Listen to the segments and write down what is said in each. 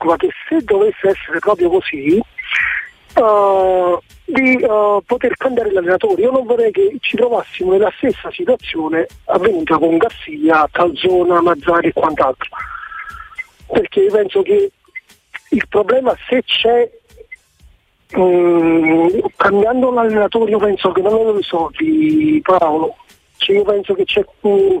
preoccupa che se dovesse essere proprio così, di poter cambiare l'allenatore. Io non vorrei che ci trovassimo nella stessa situazione avvenuta con Gassia, Calzona, Mazzari e quant'altro, perché io penso che il problema, se c'è cambiando l'allenatore, io penso che non lo risolvi, Paolo. Cioè, io penso che c'è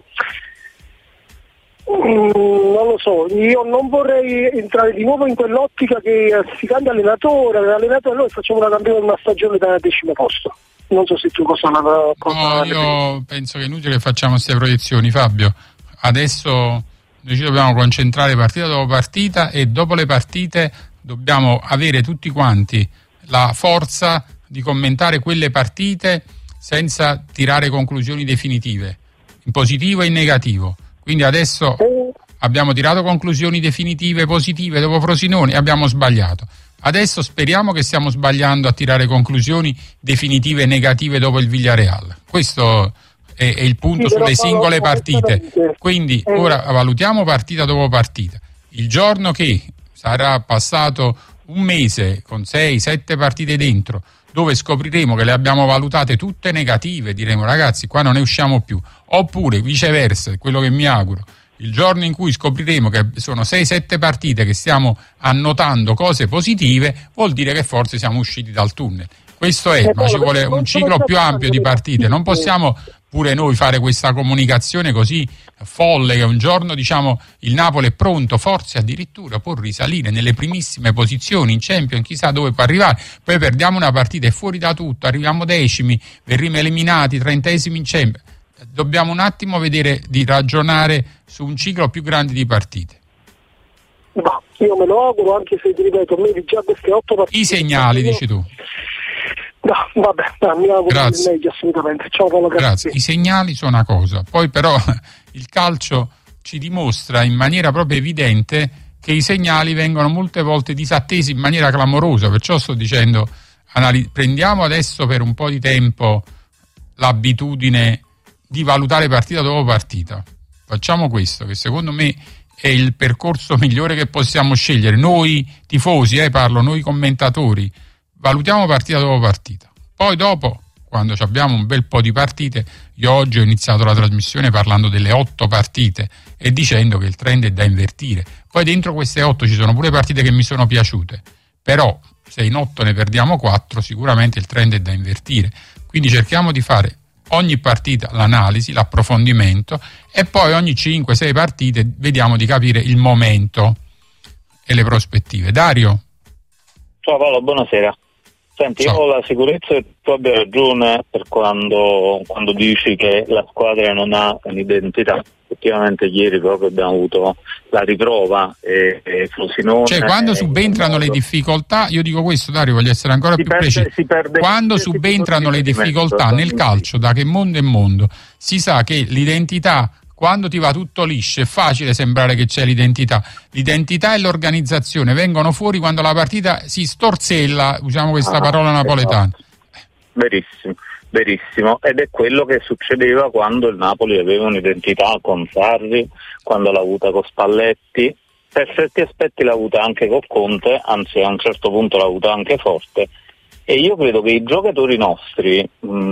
non lo so, io non vorrei entrare di nuovo in quell'ottica che si cambia allenatore noi facciamo una stagione da 10° posto. Non so se tu cosa No, io penso che è inutile che facciamo queste proiezioni, Fabio. Adesso noi ci dobbiamo concentrare partita dopo partita, e dopo le partite dobbiamo avere tutti quanti la forza di commentare quelle partite senza tirare conclusioni definitive, in positivo e in negativo. Quindi adesso abbiamo tirato conclusioni definitive positive dopo Frosinone e abbiamo sbagliato. Adesso speriamo che stiamo sbagliando a tirare conclusioni definitive negative dopo il Villarreal. Questo è il punto sulle singole partite. Quindi ora valutiamo partita dopo partita. Il giorno che sarà passato un mese con 6-7 partite dentro, dove scopriremo che le abbiamo valutate tutte negative, diremo ragazzi qua non ne usciamo più, oppure viceversa, quello che mi auguro, il giorno in cui scopriremo che sono 6-7 partite che stiamo annotando cose positive, vuol dire che forse siamo usciti dal tunnel. Questo è, ma ci vuole un ciclo più ampio di partite, non possiamo pure noi fare questa comunicazione così folle che un giorno diciamo il Napoli è pronto, forse addirittura può risalire nelle primissime posizioni in Champions, chissà dove può arrivare, poi perdiamo una partita, è fuori da tutto, arriviamo 10º, verremo eliminati, 30esimi in Champions. Dobbiamo un attimo vedere di ragionare su un ciclo più grande di partite. No, io me lo auguro, anche se ti ripeto, a me già queste 8 partite... I segnali, dici tu. No, vabbè, mi auguro Grazie. meglio, assolutamente. Ciao Paolo, grazie. I segnali sono una cosa, poi però il calcio ci dimostra in maniera proprio evidente che i segnali vengono molte volte disattesi in maniera clamorosa, perciò sto dicendo prendiamo adesso per un po' di tempo l'abitudine di valutare partita dopo partita. Facciamo questo, che secondo me è il percorso migliore che possiamo scegliere. Noi tifosi, parlo, noi commentatori, valutiamo partita dopo partita. Poi dopo, quando abbiamo un bel po' di partite, io oggi ho iniziato la trasmissione parlando delle 8 partite e dicendo che il trend è da invertire. Poi dentro queste 8 ci sono pure partite che mi sono piaciute, però se in 8 ne perdiamo 4 sicuramente il trend è da invertire. Quindi cerchiamo di fare ogni partita l'analisi, l'approfondimento, e poi ogni 5-6 partite vediamo di capire il momento e le prospettive. Dario? Ciao Paolo, buonasera. Senti, Ciao. Io ho la sicurezza che tu abbia ragione per quando dici che la squadra non ha un'identità. Effettivamente ieri proprio abbiamo avuto la riprova e Frosinone. Cioè quando subentrano le difficoltà, io dico questo Dario, voglio essere ancora più preciso, quando subentrano le difficoltà nel calcio, da che mondo è mondo, si sa che l'identità, quando ti va tutto liscio, è facile sembrare che c'è l'identità. L'identità e l'organizzazione vengono fuori quando la partita si storzella, usiamo questa parola napoletana. Verissimo. Verissimo, ed è quello che succedeva quando il Napoli aveva un'identità con Sarri, quando l'ha avuta con Spalletti, per certi aspetti l'ha avuta anche con Conte, anzi a un certo punto l'ha avuta anche forte, e io credo che i giocatori nostri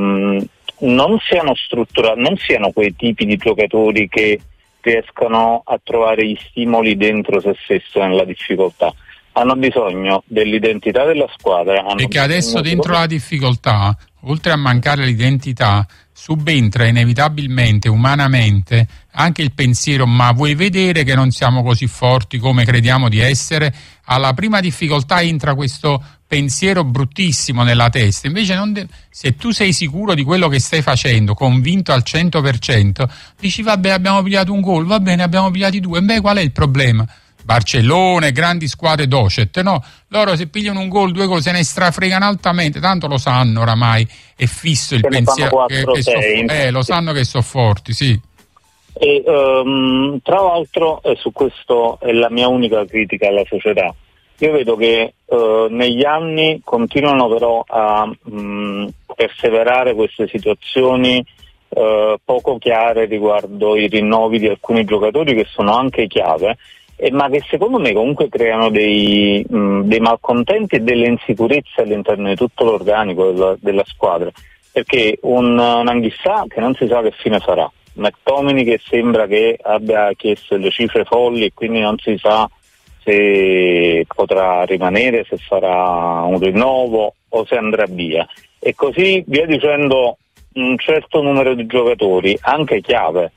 non siano strutturati, non siano quei tipi di giocatori che riescono a trovare gli stimoli dentro se stesso nella difficoltà. Hanno bisogno dell'identità della squadra. Perché adesso dentro la difficoltà, oltre a mancare l'identità, subentra inevitabilmente, umanamente, anche il pensiero: ma vuoi vedere che non siamo così forti come crediamo di essere? Alla prima difficoltà entra questo pensiero bruttissimo nella testa. Invece se tu sei sicuro di quello che stai facendo, convinto al 100%, dici vabbè, abbiamo pigliato un gol, va bene, abbiamo pigliati 2, beh, qual è il problema? Barcellona, grandi squadre docet, no? Loro se pigliano un gol, 2 gol, se ne strafregano altamente, tanto lo sanno oramai, è fisso il pensiero lo sanno che sono forti, sì. E tra l'altro, su questo è la mia unica critica alla società. Io vedo che negli anni continuano però a perseverare queste situazioni poco chiare riguardo i rinnovi di alcuni giocatori che sono anche chiave, ma che secondo me comunque creano dei malcontenti e delle insicurezze all'interno di tutto l'organico della squadra, perché un Anguissà che non si sa che fine farà, McTominay che sembra che abbia chiesto delle cifre folli e quindi non si sa se potrà rimanere, se farà un rinnovo o se andrà via, e così via dicendo un certo numero di giocatori, anche chiave.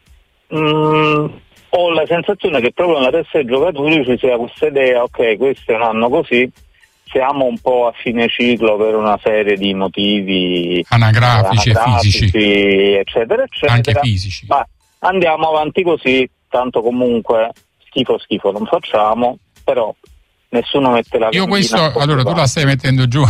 Ho la sensazione che proprio nella testa dei giocatori ci sia questa idea, ok, questo è un anno così, siamo un po' a fine ciclo per una serie di motivi anagrafici e fisici, eccetera eccetera, anche fisici, ma andiamo avanti così, tanto comunque schifo non facciamo, però nessuno mette la io questo, allora tu la stai mettendo giù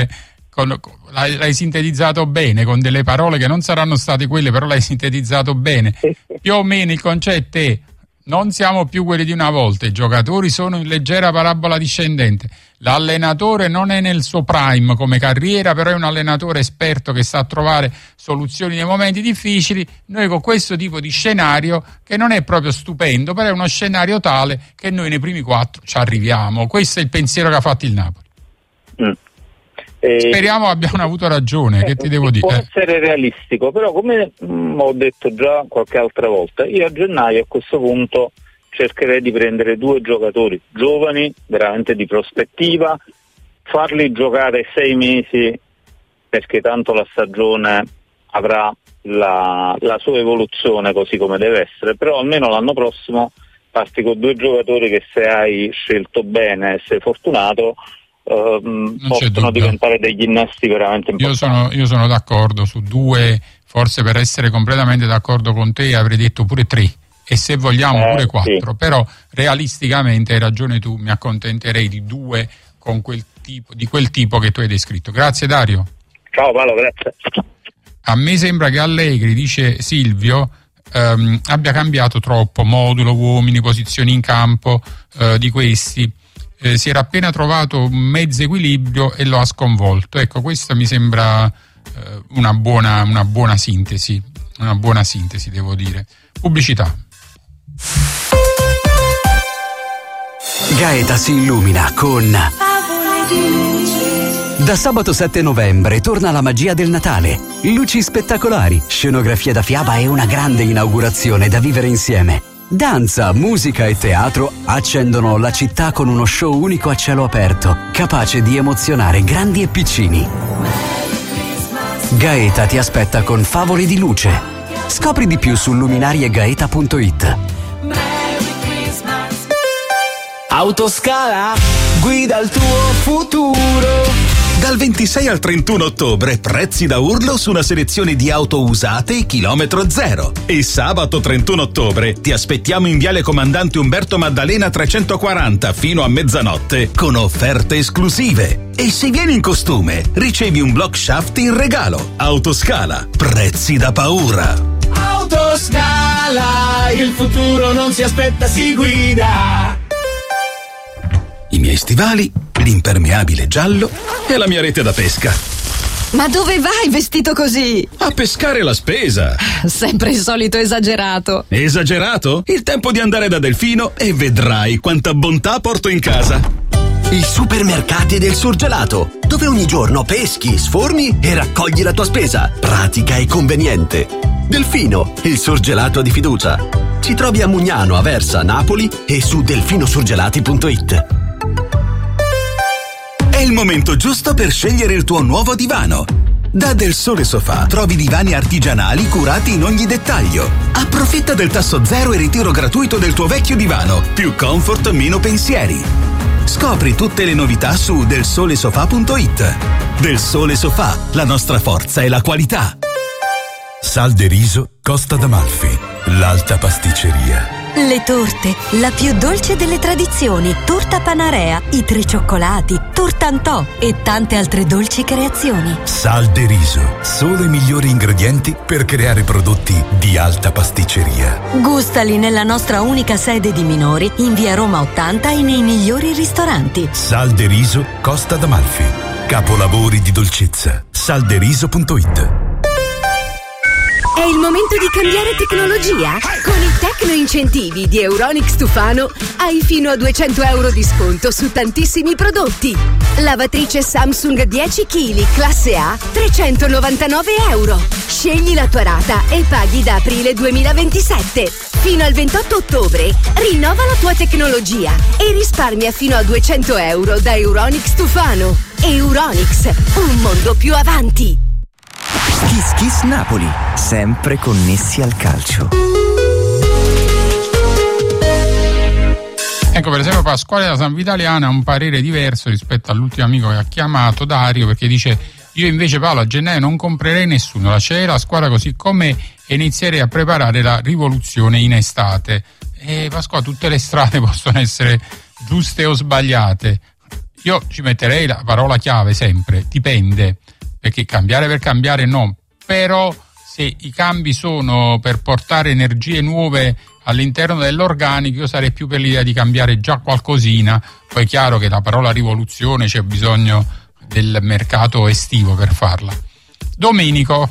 l'hai sintetizzato bene con delle parole che non saranno state quelle, però l'hai sintetizzato bene. Più o meno il concetto è: non siamo più quelli di una volta, i giocatori sono in leggera parabola discendente, l'allenatore non è nel suo prime come carriera, però è un allenatore esperto che sa trovare soluzioni nei momenti difficili. Noi con questo tipo di scenario, che non è proprio stupendo, però è uno scenario tale che noi nei primi 4 ci arriviamo. Questo è il pensiero che ha fatto il Napoli. Speriamo abbiano avuto ragione, che ti devo dire? Può essere realistico, però come ho detto già qualche altra volta, io a gennaio a questo punto cercherei di prendere 2 giocatori giovani, veramente di prospettiva, farli giocare 6 mesi, perché tanto la stagione avrà la sua evoluzione così come deve essere, però almeno l'anno prossimo parti con 2 giocatori che, se hai scelto bene e sei fortunato, possono diventare degli innesti veramente importanti. Io sono d'accordo su 2, forse per essere completamente d'accordo con te avrei detto pure 3, e se vogliamo pure 4, sì. Però realisticamente hai ragione tu, mi accontenterei di 2 con di quel tipo che tu hai descritto. Grazie Dario. Ciao Paolo, grazie. A me sembra che Allegri, dice Silvio, abbia cambiato troppo modulo, uomini, posizioni in campo di questi. Si era appena trovato un mezzo equilibrio e lo ha sconvolto. Ecco, questa mi sembra una buona sintesi, devo dire. Pubblicità. Gaeta si illumina con Da sabato 7 novembre torna la magia del Natale. Luci spettacolari, scenografia da fiaba e una grande inaugurazione da vivere insieme. Danza, musica e teatro accendono la città con uno show unico a cielo aperto, capace di emozionare grandi e piccini. Gaeta ti aspetta con favole di luce. Scopri di più su luminariegaeta.it. Autoscala, guida il tuo futuro. Dal 26 al 31 ottobre prezzi da urlo su una selezione di auto usate e chilometro zero. E sabato 31 ottobre ti aspettiamo in Viale Comandante Umberto Maddalena 340 fino a mezzanotte con offerte esclusive. E se vieni in costume ricevi un block shaft in regalo. Autoscala, prezzi da paura. Autoscala, il futuro non si aspetta, si guida. I miei stivali, l'impermeabile giallo e la mia rete da pesca. Ma dove vai vestito così? A pescare la spesa. Sempre il solito esagerato. Esagerato? Il tempo di andare da Delfino e vedrai quanta bontà porto in casa. I supermercati del surgelato, dove ogni giorno peschi, sforni e raccogli la tua spesa. Pratica e conveniente. Delfino, il surgelato di fiducia. Ci trovi a Mugnano, Aversa, Napoli e su delfinosurgelati.it. È il momento giusto per scegliere il tuo nuovo divano. Da Del Sole Sofà trovi divani artigianali curati in ogni dettaglio. Approfitta del tasso zero e ritiro gratuito del tuo vecchio divano. Più comfort, meno pensieri. Scopri tutte le novità su delsolesofà.it. Del Sole Sofà, la nostra forza è la qualità. Sal de Riso, Costa d'Amalfi, l'alta pasticceria. Le torte, la più dolce delle tradizioni, torta Panarea, i 3 cioccolati, tortantò e tante altre dolci creazioni. Sal de Riso, solo i migliori ingredienti per creare prodotti di alta pasticceria. Gustali nella nostra unica sede di Minori, in via Roma 80 e nei migliori ristoranti. Sal de Riso, Costa d'Amalfi, capolavori di dolcezza. Salderiso.it. È il momento di cambiare tecnologia? Con i Tecno Incentivi di Euronics Tufano hai fino a 200 euro di sconto su tantissimi prodotti. Lavatrice Samsung 10 kg classe A, 399 euro. Scegli la tua rata e paghi da aprile 2027. Fino al 28 ottobre rinnova la tua tecnologia e risparmia fino a 200 euro da Euronics Tufano. Euronics, un mondo più avanti. Kiss Kiss Napoli, sempre connessi al calcio. Ecco, per esempio Pasquale da San Vitaliano ha un parere diverso rispetto all'ultimo amico che ha chiamato, Dario, perché dice: io invece, Paolo, a gennaio non comprerei nessuno, lascerei la squadra così com'è e inizierei a preparare la rivoluzione in estate. E Pasquale, tutte le strade possono essere giuste o sbagliate. Io ci metterei la parola chiave sempre, dipende, perché cambiare per cambiare no, però se i cambi sono per portare energie nuove all'interno dell'organico, io sarei più per l'idea di cambiare già qualcosina. Poi è chiaro che la parola rivoluzione c'è bisogno del mercato estivo per farla. Domenico.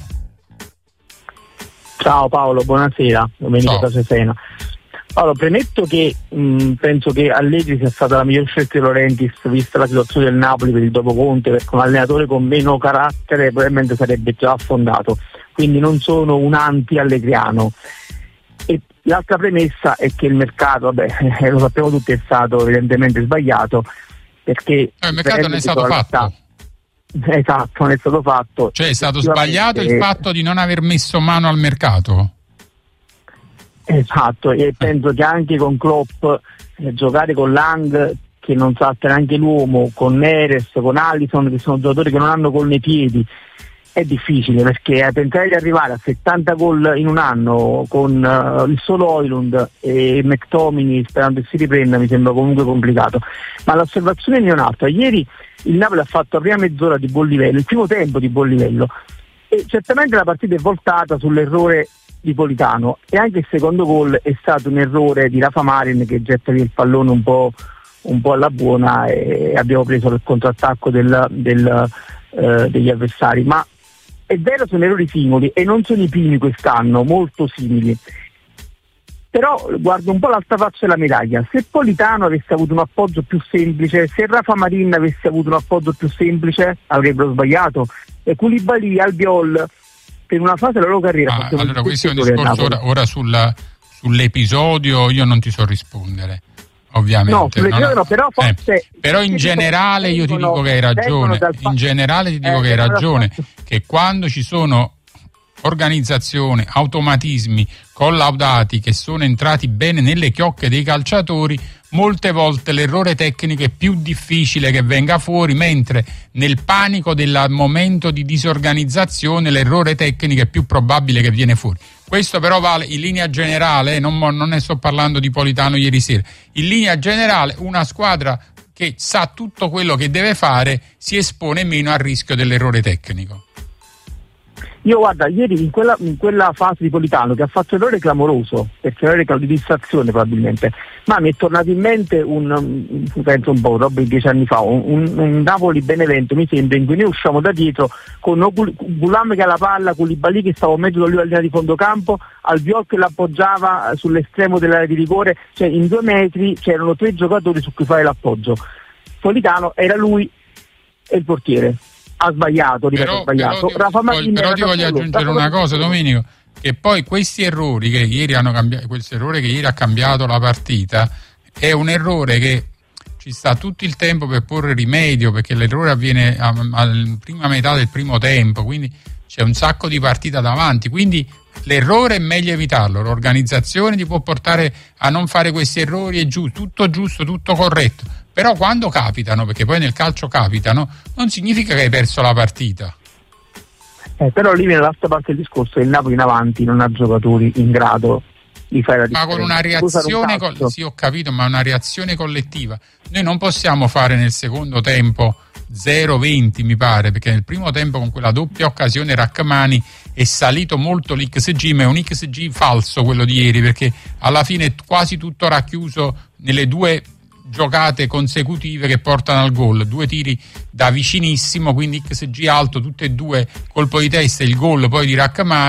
Ciao Paolo, buonasera. Domenico da Cesena. Allora, premetto che penso che Allegri sia stata la miglior scelta di Laurentiis, vista la situazione del Napoli per il dopo Conte, perché un allenatore con meno carattere probabilmente sarebbe già affondato, quindi non sono un anti-allegriano. E l'altra premessa è che il mercato, lo sappiamo tutti, è stato evidentemente sbagliato, perché il mercato non è stato fatto. Esatto, non è stato fatto. Cioè è stato sbagliato il fatto di non aver messo mano al mercato? Esatto, e penso che anche con Klopp giocare con Lang, che non salta neanche l'uomo, con Neres, con Alisson, che sono giocatori che non hanno gol nei piedi, è difficile, perché pensare di arrivare a 70 gol in un anno con il solo Højlund e McTominay sperando che si riprenda mi sembra comunque complicato. Ma l'osservazione mia è un'altra: ieri il Napoli ha fatto la prima mezz'ora di buon livello, il primo tempo di buon livello, e certamente la partita è voltata sull'errore di Politano, e anche il secondo gol è stato un errore di Rafa Marin che getta via il pallone un po' alla buona, e abbiamo preso il contrattacco degli avversari. Ma è vero, sono errori singoli e non sono i primi quest'anno, molto simili. Però guardo un po' l'altra faccia della medaglia: se Politano avesse avuto un appoggio più semplice, se Rafa Marin avesse avuto un appoggio più semplice, avrebbero sbagliato. E Koulibaly, Albiol, per una fase della loro carriera. Allora, questo è un discorso ora sull'episodio io non ti so rispondere, ovviamente. No, però forse però in generale io ti dico che hai ragione. In generale ti dico che hai ragione, che quando ci sono organizzazioni, automatismi collaudati che sono entrati bene nelle chiocche dei calciatori, molte volte l'errore tecnico è più difficile che venga fuori, mentre nel panico del momento di disorganizzazione l'errore tecnico è più probabile che viene fuori. Questo però vale in linea generale, non ne sto parlando di Politano ieri sera. In linea generale una squadra che sa tutto quello che deve fare si espone meno al rischio dell'errore tecnico. Io guarda, ieri in quella fase di Politano, che ha fatto un errore clamoroso, perché un errore di distrazione probabilmente, ma mi è tornato in mente penso un po', roba di 10 anni fa, un Napoli-Benevento, mi sembra, in cui noi usciamo da dietro con Gulam che ha la palla, Koulibaly che stava mezzo da lui alla linea di fondo campo, Albiol che l'appoggiava sull'estremo dell'area di rigore, cioè in 2 metri c'erano 3 giocatori su cui fare l'appoggio. Politano era lui e il portiere. Ha sbagliato, sbagliato. Però ti voglio aggiungere una cosa, Domenico, che poi questi errori che ieri hanno cambiato, questo errore che ieri ha cambiato la partita, è un errore che ci sta tutto il tempo per porre rimedio, perché l'errore avviene alla prima metà del primo tempo, quindi c'è un sacco di partita davanti, quindi l'errore è meglio evitarlo, l'organizzazione ti può portare a non fare questi errori, è tutto giusto, tutto corretto. Però quando capitano, perché poi nel calcio capitano, non significa che hai perso la partita. Però lì viene l'altra parte del discorso: il Napoli in avanti non ha giocatori in grado di fare la differenza. Ma con una reazione, sì, ho capito, ma una reazione collettiva. Noi non possiamo fare nel secondo tempo 0-20, mi pare, perché nel primo tempo con quella doppia occasione Rachmani è salito molto l'XG, ma è un XG falso quello di ieri, perché alla fine è quasi tutto racchiuso nelle 2 giocate consecutive che portano al gol, 2 tiri da vicinissimo, quindi XG alto, tutte e 2 colpo di testa, il gol poi di Rachmani,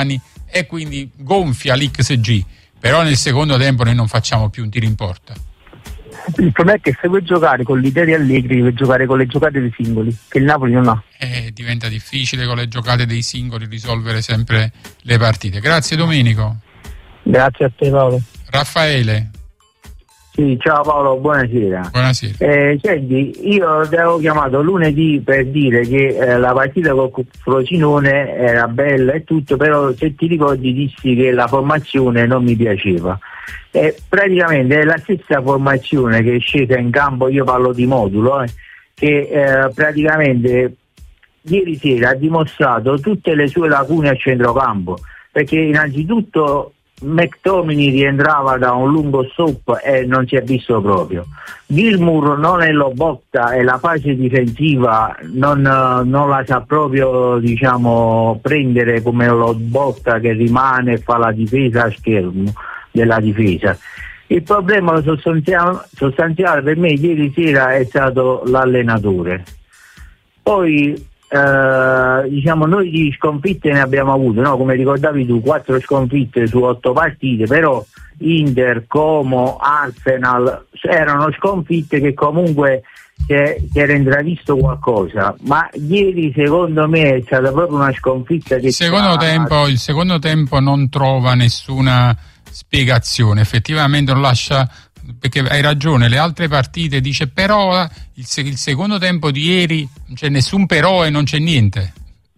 e quindi gonfia l'XG, però nel secondo tempo noi non facciamo più un tiro in porta. Il problema è che se vuoi giocare con l'idea di Allegri devi giocare con le giocate dei singoli, che il Napoli non ha. Diventa difficile con le giocate dei singoli risolvere sempre le partite. Grazie Domenico. Grazie a te Paolo. Raffaele. Sì, ciao Paolo, buonasera. Buonasera. Senti, io ti avevo chiamato lunedì per dire che la partita con Frosinone era bella e tutto, però se ti ricordi dissi che la formazione non mi piaceva. Praticamente è la stessa formazione che è scesa in campo, io parlo di modulo, che praticamente ieri sera ha dimostrato tutte le sue lacune a centrocampo, perché innanzitutto McTominay rientrava da un lungo stop e non si è visto proprio. Gilmour non è Lobotka e la fase difensiva non la sa proprio, diciamo, prendere come Lobotka che rimane e fa la difesa a schermo della difesa. Il problema sostanziale per me ieri sera è stato l'allenatore. Poi diciamo noi di sconfitte ne abbiamo avute, no? Come ricordavi tu, 4 sconfitte su 8 partite, però Inter, Como, Arsenal erano sconfitte che comunque si era intravisto qualcosa, ma ieri secondo me è stata proprio una sconfitta che il secondo tempo non trova nessuna spiegazione, effettivamente non lascia, perché hai ragione, le altre partite dice però il secondo tempo di ieri non c'è nessun però e non c'è niente.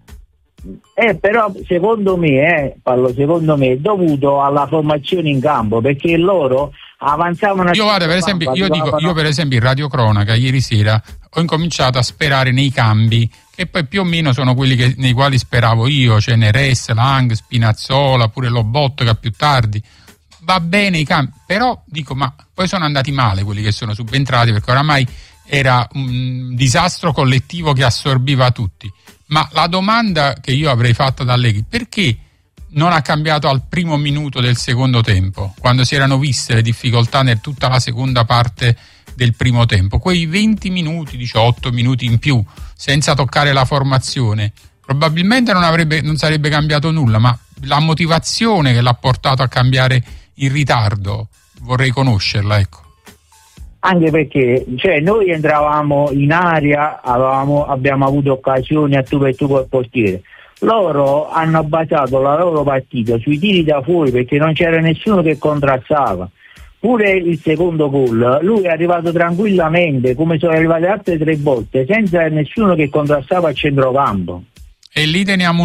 Però secondo me è dovuto alla formazione in campo, perché loro avanzavano. Io per esempio in radiocronaca ieri sera ho incominciato a sperare nei cambi che poi più o meno sono quelli nei quali speravo io, cioè Neres, Lang, Spinazzola, pure Lobotka più tardi. Va bene i cambi, però dico, ma poi sono andati male quelli che sono subentrati, perché oramai era un disastro collettivo che assorbiva tutti. Ma la domanda che io avrei fatto ad Allegri, perché non ha cambiato al primo minuto del secondo tempo, quando si erano viste le difficoltà nel tutta la seconda parte del primo tempo? Quei 20 minuti, 18 minuti in più, senza toccare la formazione, probabilmente non sarebbe cambiato nulla, ma la motivazione che l'ha portato a cambiare in ritardo vorrei conoscerla, ecco. Anche perché noi entravamo in area, abbiamo avuto occasioni a tu per tu col portiere. Loro hanno basato la loro partita sui tiri da fuori, perché non c'era nessuno che contrastava. Pure il secondo gol, lui è arrivato tranquillamente, come sono arrivate altre 3 volte, senza nessuno che contrastava a centrocampo. E lì teniamo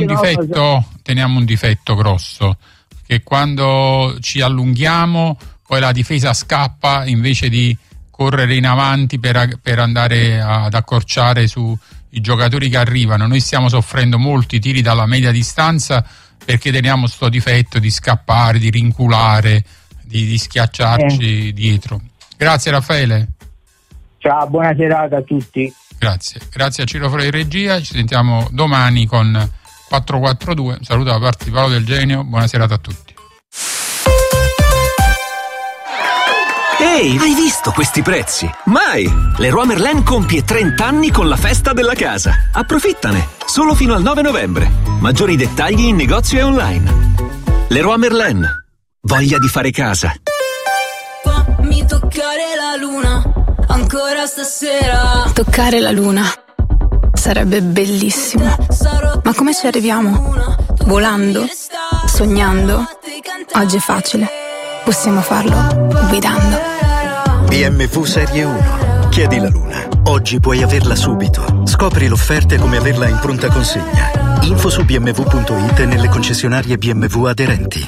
un difetto grosso, che quando ci allunghiamo poi la difesa scappa invece di correre in avanti per andare ad accorciare sui giocatori che arrivano. Noi stiamo soffrendo molti tiri dalla media distanza perché teniamo sto difetto di scappare, di rinculare, di schiacciarci dietro. Grazie Raffaele. Ciao, buona serata a tutti. Grazie a Ciro Frei regia, ci sentiamo domani con 442. Un saluto da parte di Paolo Del Genio, buona serata a tutti. Ehi, hai visto questi prezzi? Mai! Leroy Merlin compie 30 anni con la festa della casa. Approfittane! Solo fino al 9 novembre. Maggiori dettagli in negozio e online. Leroy Merlin. Voglia di fare casa. Fammi toccare la luna, ancora stasera. Toccare la luna sarebbe bellissimo. Ma come ci arriviamo? Volando? Sognando? Oggi è facile. Possiamo farlo guidando. BMW Serie 1. Chiedi la luna. Oggi puoi averla subito. Scopri l'offerta e come averla in pronta consegna. Info su bmw.it e nelle concessionarie BMW aderenti.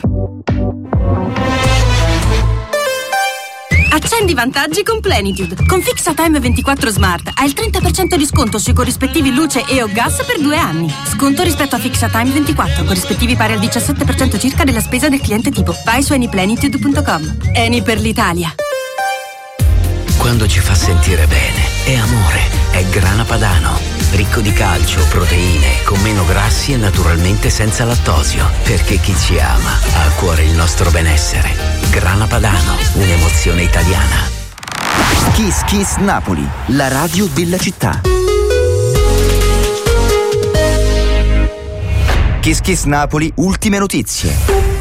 Accendi vantaggi con Plenitude. Con Fixatime 24 Smart hai il 30% di sconto sui corrispettivi luce e o gas per 2 anni. Sconto rispetto a Fixatime 24, corrispettivi pari al 17% circa della spesa del cliente tipo. Vai su anyplenitude.com. Eni per l'Italia. Quando ci fa sentire bene, è amore, è Grana Padano. Ricco di calcio, proteine, con meno grassi e naturalmente senza lattosio. Perché chi ci ama ha a cuore il nostro benessere. Grana Padano, un'emozione italiana. Kiss Kiss Napoli, la radio della città. Kiss Kiss Napoli, ultime notizie.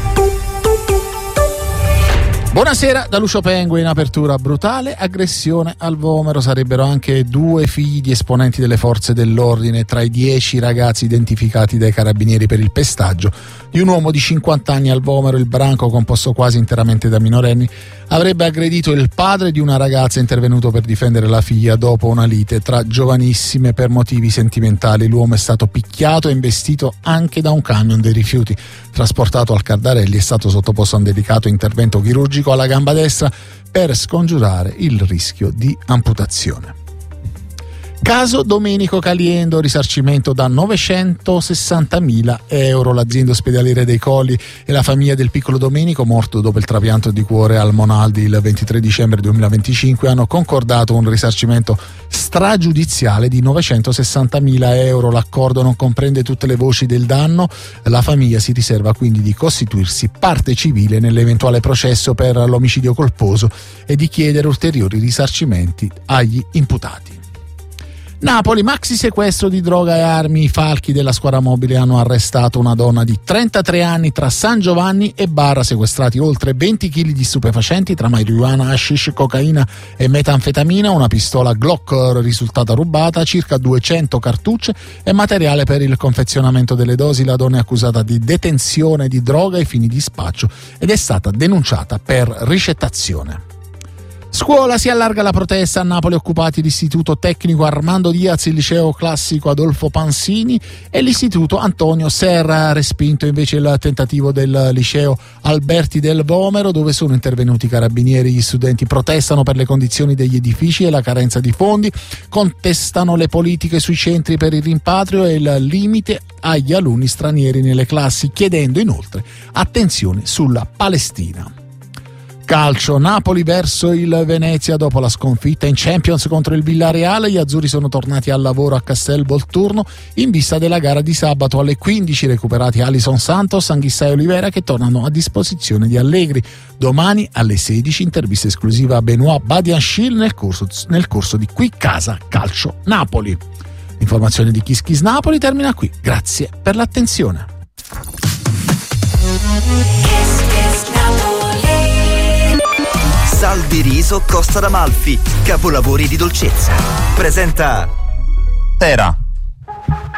Buonasera da Lucio Pengue. In apertura: brutale aggressione al Vomero. Sarebbero anche 2 figli di esponenti delle forze dell'ordine tra i 10 ragazzi identificati dai carabinieri per il pestaggio di un uomo di 50 anni al Vomero. Il branco, composto quasi interamente da minorenni, avrebbe aggredito il padre di una ragazza intervenuto per difendere la figlia dopo una lite tra giovanissime per motivi sentimentali. L'uomo è stato picchiato e investito anche da un camion dei rifiuti. Trasportato al Cardarelli, è stato sottoposto a un delicato intervento chirurgico alla gamba destra per scongiurare il rischio di amputazione. Caso Domenico Caliendo, risarcimento da 960.000 euro. L'azienda ospedaliera dei Colli e la famiglia del piccolo Domenico, morto dopo il trapianto di cuore al Monaldi il 23 dicembre 2025, hanno concordato un risarcimento stragiudiziale di 960.000 euro. L'accordo non comprende tutte le voci del danno. La famiglia si riserva quindi di costituirsi parte civile nell'eventuale processo per l'omicidio colposo e di chiedere ulteriori risarcimenti agli imputati. Napoli, maxi sequestro di droga e armi. I falchi della squadra mobile hanno arrestato una donna di 33 anni tra San Giovanni e Barra, sequestrati oltre 20 kg di stupefacenti tra marijuana, hashish, cocaina e metanfetamina, una pistola Glock risultata rubata, circa 200 cartucce e materiale per il confezionamento delle dosi. La donna è accusata di detenzione di droga ai fini di spaccio ed è stata denunciata per ricettazione. Scuola, si allarga la protesta. A Napoli occupati l'istituto tecnico Armando Diaz, il liceo classico Adolfo Pansini e l'istituto Antonio Serra. Respinto invece il tentativo del liceo Alberti del Vomero, dove sono intervenuti i carabinieri. Gli studenti protestano per le condizioni degli edifici e la carenza di fondi, contestano le politiche sui centri per il rimpatrio e il limite agli alunni stranieri nelle classi, chiedendo inoltre attenzione sulla Palestina. Calcio, Napoli verso il Venezia. Dopo la sconfitta in Champions contro il Villarreal, gli azzurri sono tornati al lavoro a Castel Volturno in vista della gara di sabato alle 15. Recuperati Alisson Santos, Anghissà e Olivera, che tornano a disposizione di Allegri. Domani alle 16 intervista esclusiva a Benoît Badiachil nel corso di Qui Casa Calcio Napoli. L'informazione di Kiss Kiss Napoli termina qui. Grazie per l'attenzione. Salvi Riso Costa d'Amalfi, capolavori di dolcezza. Presenta Sera.